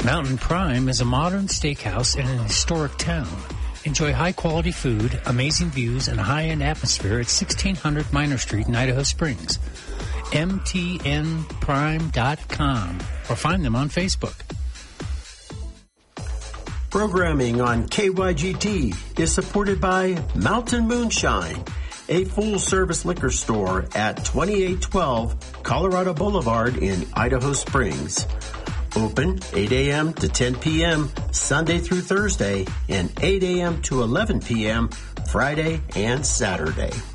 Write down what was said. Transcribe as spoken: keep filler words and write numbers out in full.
Mountain Prime is a modern steakhouse in an historic town. Enjoy high-quality food, amazing views, and a high-end atmosphere at sixteen hundred Minor Street in Idaho Springs. M T N prime dot com or find them on Facebook. Programming on K Y G T is supported by Mountain Moonshine, a full-service liquor store at twenty-eight twelve Colorado Boulevard in Idaho Springs. Open eight a.m. to ten p.m. Sunday through Thursday and eight a.m. to eleven p.m. Friday and Saturday.